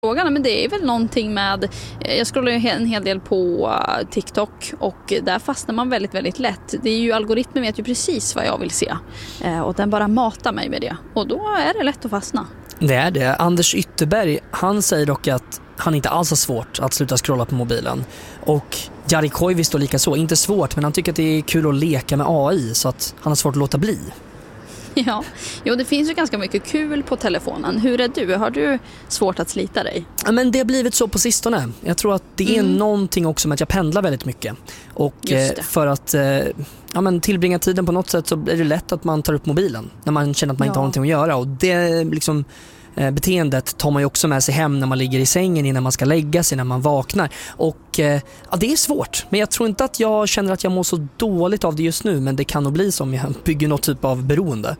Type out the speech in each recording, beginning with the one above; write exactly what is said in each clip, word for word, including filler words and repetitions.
Frågan, men det är väl någonting med, jag scrollar ju en hel del på TikTok och där fastnar man väldigt, väldigt lätt. Det är ju, algoritmen vet ju precis vad jag vill se och den bara matar mig med det och då är det lätt att fastna. Det är det. Anders Ytterberg, han säger dock att han inte alls har svårt att sluta scrolla på mobilen. Och Jari Koivisto lika så, inte svårt, men han tycker att det är kul att leka med A I så att han har svårt att låta bli. Ja, jo, det finns ju ganska mycket kul på telefonen. Hur är du? Har du svårt att slita dig? Ja, men det har blivit så på sistone. Jag tror att det är mm. någonting också med att jag pendlar väldigt mycket. Och eh, för att eh, ja, men tillbringa tiden på något sätt så är det lätt att man tar upp mobilen när man känner att man ja. inte har någonting att göra. Och det liksom... beteendet tar man ju också med sig hem när man ligger i sängen innan man ska lägga sig, när man vaknar. Och eh, ja, det är svårt. Men jag tror inte att jag känner att jag mår så dåligt av det just nu, men det kan nog bli som jag bygger något typ av beroende.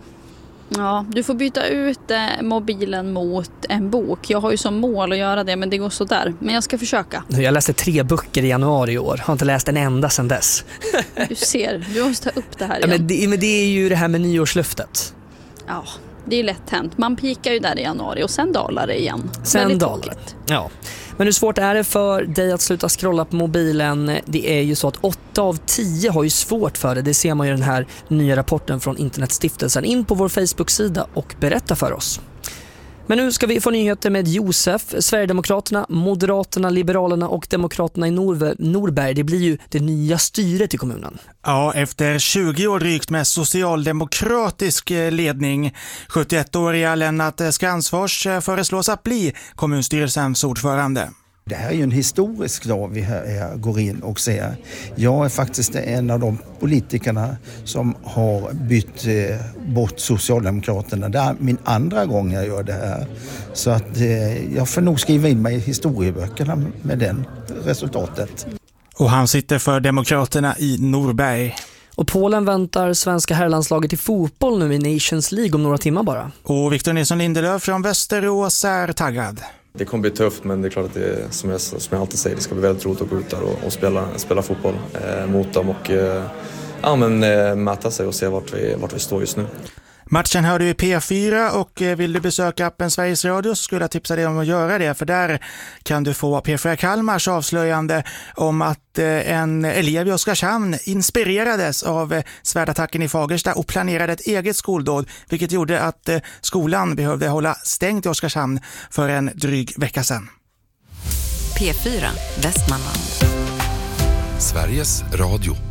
Ja, du får byta ut eh, mobilen mot en bok. Jag har ju som mål att göra det, men det går så där. Men jag ska försöka. Jag läste tre böcker i januari i år. Har inte läst en enda sedan dess. Du ser, du måste ta upp det här igen. Ja, men, det, men det är ju det här med nyårslöftet. Ja, det är lätt hänt. Man pikar ju där i januari och sen dalar det igen. Sen dalar det. Ja. Men hur svårt är det för dig att sluta scrolla på mobilen? Det är ju så att åtta av tio har ju svårt för det. Det ser man ju i den här nya rapporten från Internetstiftelsen. In på vår Facebook-sida och berätta för oss. Men nu ska vi få nyheter med Josef. Sverigedemokraterna, Moderaterna, Liberalerna och Demokraterna i Nor- Norberg. Det blir ju det nya styret i kommunen. Ja, efter tjugo år drygt med socialdemokratisk ledning. sjuttioettåriga Lennart Skansfors föreslås att bli kommunstyrelsens ordförande. Det här är ju en historisk dag vi här går in och ser. Jag är faktiskt en av de politikerna som har bytt bort Socialdemokraterna. Det är min andra gång jag gör det här. Så att jag får nog skriva in mig i historieböckerna med den resultatet. Och han sitter för Demokraterna i Norberg. Och Polen väntar svenska herrlandslaget i fotboll nu i Nations League om några timmar bara. Och Victor Nilsson Lindelöf från Västerås är taggad. Det kommer bli tufft, men det är klart att det, som jag, som jag alltid säger, det ska bli väldigt roligt att gå ut där och, och spela, spela fotboll eh, mot dem och eh, ja, men, eh, mäta sig och se vart vi, vart vi står just nu. Matchen hör du i P fyra och vill du besöka appen Sveriges Radio så skulle jag tipsa dig om att göra det, för där kan du få P fyra Kalmars avslöjande om att en elev i Oskarshamn inspirerades av svärdattacken i Fagersta och planerade ett eget skoldåd, vilket gjorde att skolan behövde hålla stängt i Oskarshamn för en dryg vecka sedan. P fyra Västmanland. Sveriges Radio.